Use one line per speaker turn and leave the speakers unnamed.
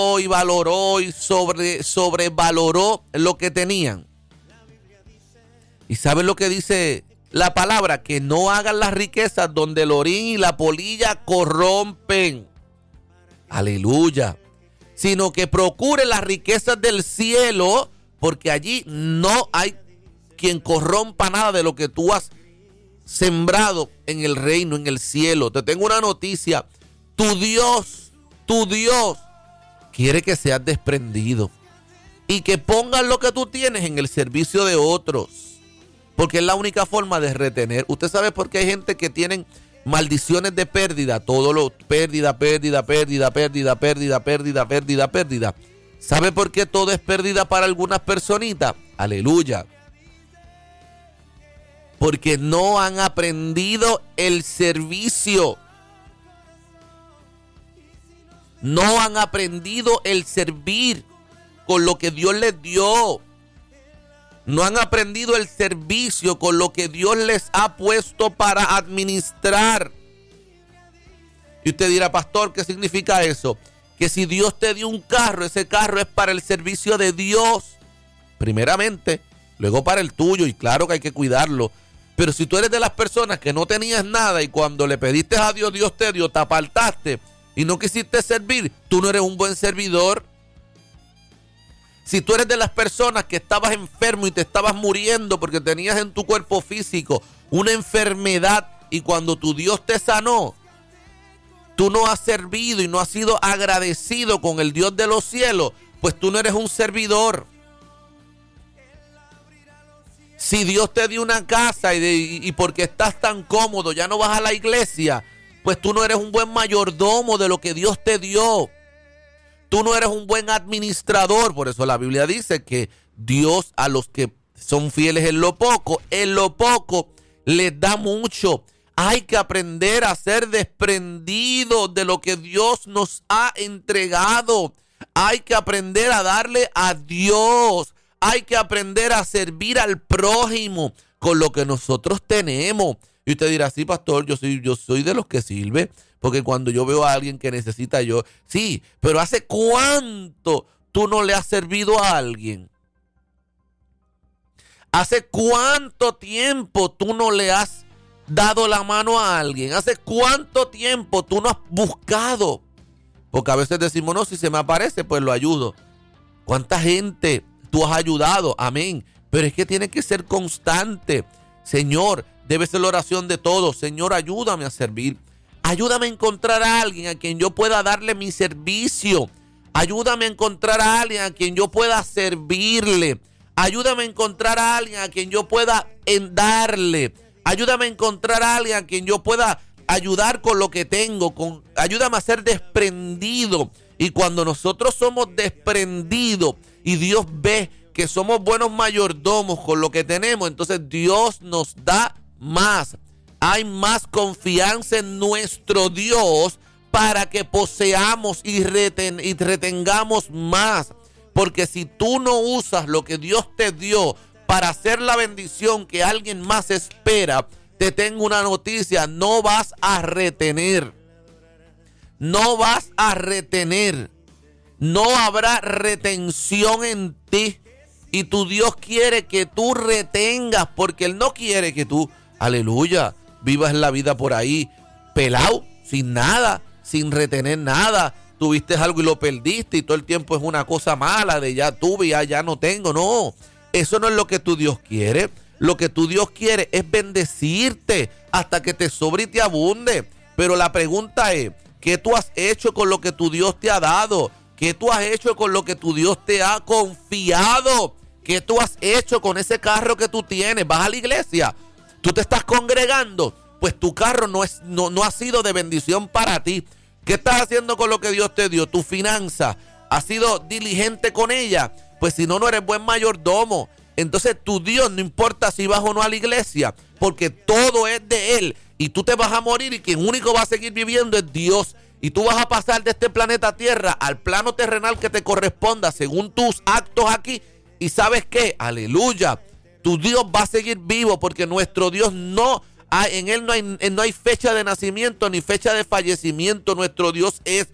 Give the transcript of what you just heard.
y valoró y sobrevaloró lo que tenían. ¿Y saben lo que dice la palabra? Que no hagan las riquezas donde el orín y la polilla corrompen. Aleluya. Sino que procure las riquezas del cielo, porque allí no hay quien corrompa nada de lo que tú has sembrado en el reino, en el cielo. Te tengo una noticia. Tu Dios quiere que seas desprendido y que pongas lo que tú tienes en el servicio de otros, porque es la única forma de retener. Usted sabe por qué hay gente que tienen maldiciones de pérdida, pérdida. ¿Sabe por qué todo es pérdida para algunas personitas? Aleluya. Porque no han aprendido el servicio. No han aprendido el servir con lo que Dios les dio. No han aprendido el servicio con lo que Dios les ha puesto para administrar. Y usted dirá, pastor, ¿qué significa eso? Que si Dios te dio un carro, ese carro es para el servicio de Dios. Primeramente, luego para el tuyo, y claro que hay que cuidarlo. Pero si tú eres de las personas que no tenías nada y cuando le pediste a Dios, Dios te dio, te apartaste y no quisiste servir, tú no eres un buen servidor. Si tú eres de las personas que estabas enfermo y te estabas muriendo porque tenías en tu cuerpo físico una enfermedad y cuando tu Dios te sanó, tú no has servido y no has sido agradecido con el Dios de los cielos, pues tú no eres un servidor. Si Dios te dio una casa y porque estás tan cómodo ya no vas a la iglesia, pues tú no eres un buen mayordomo de lo que Dios te dio. Tú no eres un buen administrador. Por eso la Biblia dice que Dios a los que son fieles en lo poco les da mucho. Hay que aprender a ser desprendidos de lo que Dios nos ha entregado. Hay que aprender a darle a Dios. Hay que aprender a servir al prójimo con lo que nosotros tenemos. Y usted dirá, sí, pastor, yo soy de los que sirve, porque cuando yo veo a alguien que necesita yo, sí, pero ¿hace cuánto tú no le has servido a alguien? ¿Hace cuánto tiempo tú no le has dado la mano a alguien? ¿Hace cuánto tiempo tú no has buscado? Porque a veces decimos, no, si se me aparece, pues lo ayudo. ¿Cuánta gente tú has ayudado? Amén. Pero es que tiene que ser constante. Señor, debe ser la oración de todos. Señor, ayúdame a servir. Ayúdame a encontrar a alguien a quien yo pueda darle mi servicio. Ayúdame a encontrar a alguien a quien yo pueda servirle. Ayúdame a encontrar a alguien a quien yo pueda darle. Ayúdame a encontrar a alguien a quien yo pueda ayudar con lo que tengo. Ayúdame a ser desprendido. Y cuando nosotros somos desprendidos y Dios ve que somos buenos mayordomos con lo que tenemos, entonces Dios nos da más. Hay más confianza en nuestro Dios para que poseamos y retengamos más. Porque si tú no usas lo que Dios te dio para hacer la bendición que alguien más espera, te tengo una noticia, no vas a retener. No vas a retener. No habrá retención en ti. Y tu Dios quiere que tú retengas, porque Él no quiere que tú, aleluya, vivas la vida por ahí pelado, sin nada, sin retener nada. Tuviste algo y lo perdiste y todo el tiempo es una cosa mala de ya tuve y ya no tengo. No, eso no es lo que tu Dios quiere. Lo que tu Dios quiere es bendecirte hasta que te sobre y te abunde. Pero la pregunta es, ¿qué tú has hecho con lo que tu Dios te ha dado? ¿Qué tú has hecho con lo que tu Dios te ha confiado? ¿Qué tú has hecho con ese carro que tú tienes? ¿Vas a la iglesia? ¿Tú te estás congregando? Pues tu carro no ha sido de bendición para ti. ¿Qué estás haciendo con lo que Dios te dio? Tu finanza. ¿Has sido diligente con ella? Pues si no, no eres buen mayordomo. Entonces tu Dios, no importa si vas o no a la iglesia, porque todo es de Él. Y tú te vas a morir y quien único va a seguir viviendo es Dios. Y tú vas a pasar de este planeta Tierra al plano terrenal que te corresponda según tus actos aquí. ¿Y sabes qué? Aleluya. Tu Dios va a seguir vivo porque nuestro Dios en Él no hay fecha de nacimiento ni fecha de fallecimiento. Nuestro Dios es